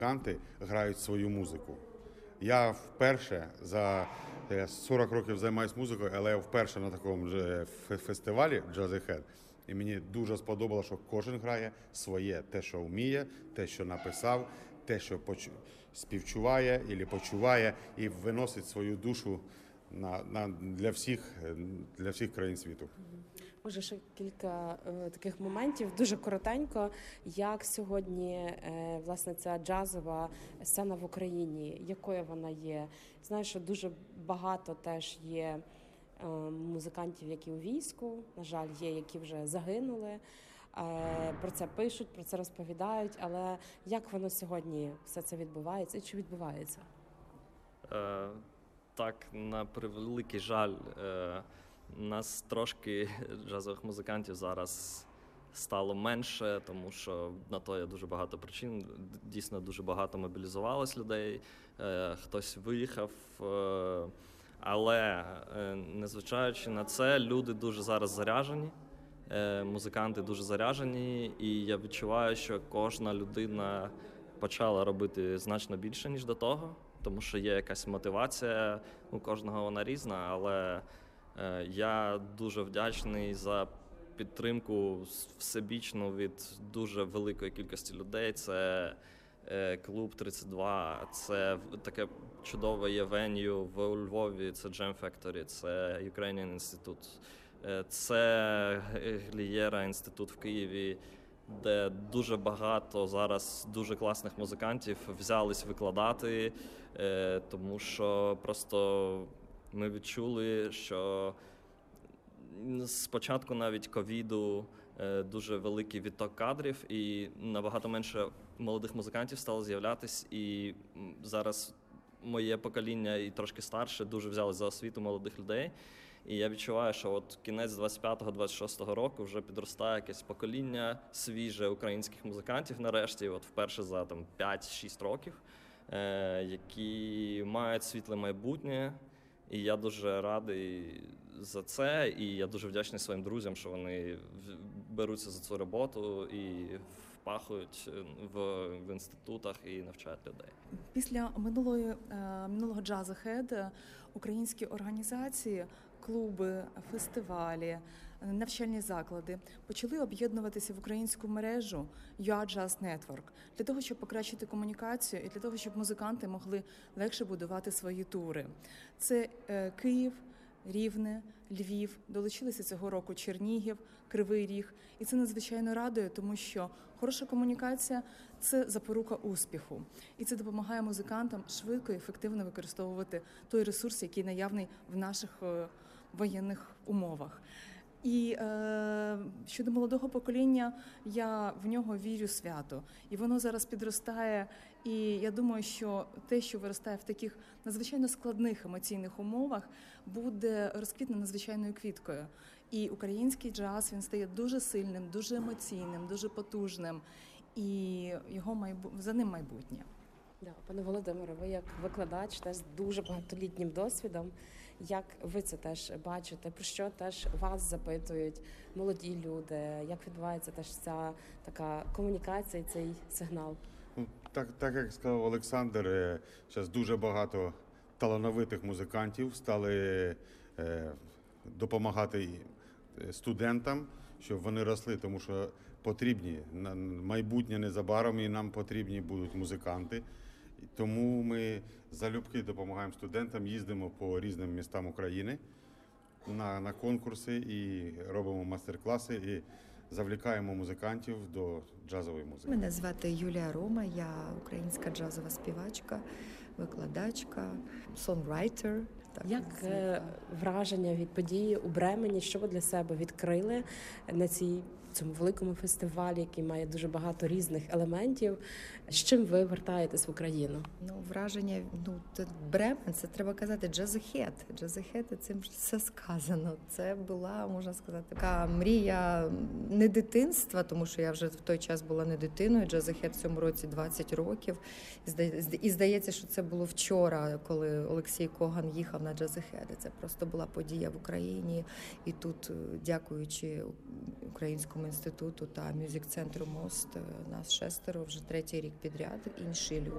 музиканти грають свою музику. Я вперше за 40 років займаюся музикою, але я вперше на такому же фестивалі Jazzy Head. І мені дуже сподобалося, що кожен грає своє, те, що вміє, те, що написав, те, що співчуває або почуває, і виносить свою душу для всіх країн світу. Може, ще кілька таких моментів, дуже коротенько. Як сьогодні, власне, ця джазова сцена в Україні, якою вона є? Знаю, що дуже багато теж є музикантів, які у війську, на жаль, є, які вже загинули. Про це пишуть, про це розповідають, але як воно сьогодні все це відбувається і чи відбувається? Так, на превеликий жаль, нас трошки джазових музикантів зараз стало менше, тому що на то є дуже багато причин. Дійсно, дуже багато мобілізувалось людей, хтось виїхав. Але, незважаючи на це, люди дуже зараз заряджені, музиканти дуже заряджені, і я відчуваю, що кожна людина почала робити значно більше, ніж до того, тому що є якась мотивація, у кожного вона різна, але я дуже вдячний за підтримку всебічну від дуже великої кількості людей. Це клуб 32, це таке чудове є веню у Львові, це Jam Factory, це Ukrainian Institute, це Глієра інститут в Києві, де дуже багато зараз дуже класних музикантів взялись викладати, тому що просто ми відчули, що спочатку навіть ковіду дуже великий відток кадрів і набагато менше молодих музикантів стало з'являтись, і зараз моє покоління і трошки старше дуже взяли за освіту молодих людей. І я відчуваю, що от кінець 25-26 року вже підростає якесь покоління свіже українських музикантів нарешті, от вперше за 5-6 років, які мають світле майбутнє. І я дуже радий за це, і я дуже вдячний своїм друзям, що вони беруться за цю роботу і впахують в інститутах і навчають людей. Після минулого Jazzy Head українські організації, клуби, фестивалі, навчальні заклади почали об'єднуватися в українську мережу UA Jazz Network для того, щоб покращити комунікацію і для того, щоб музиканти могли легше будувати свої тури. Це Київ, Рівне, Львів, долучилися цього року Чернігів, Кривий Ріг. І це надзвичайно радує, тому що хороша комунікація – це запорука успіху. І це допомагає музикантам швидко і ефективно використовувати той ресурс, який наявний в наших воєнних умовах. І щодо молодого покоління, я в нього вірю свято. І воно зараз підростає. І я думаю, що те, що виростає в таких надзвичайно складних емоційних умовах, буде розквітне надзвичайною квіткою. І український джаз, він стає дуже сильним, дуже емоційним, дуже потужним. І за ним майбутнє. Да, пане Володимире, ви як викладач теж з дуже багатолітнім досвідом. Як ви це теж бачите? Про що теж вас запитують молоді люди? Як відбувається теж ця така комунікація, цей сигнал? Так як сказав Олександр, зараз дуже багато талановитих музикантів стали допомагати студентам, щоб вони росли, тому що потрібні майбутнє незабаром, і нам потрібні будуть музиканти. Тому ми залюбки допомагаємо студентам, їздимо по різним містам України на конкурси і робимо мастер-класи, і завлікаємо музикантів до джазової музики. Мене звати Юлія Рома, я українська джазова співачка, викладачка, сонграйтер. Як враження від події у Бремені, що ви для себе відкрили на цьому великому фестивалі, який має дуже багато різних елементів? З чим ви вертаєтесь в Україну? Враження, Бремен, це треба казати Jazzy Head. Jazzy Head, цим все сказано. Це була, можна сказати, така мрія не дитинства, тому що я вже в той час була не дитиною. Jazzy Head в цьому році 20 років. І здається, що це було вчора, коли Олексій Коган їхав на Jazzy Head. Це просто була подія в Україні. І тут, дякуючи Українському інституту та мюзик-центру «Мост», нас 6, вже 3-й рік підряд, інші люди.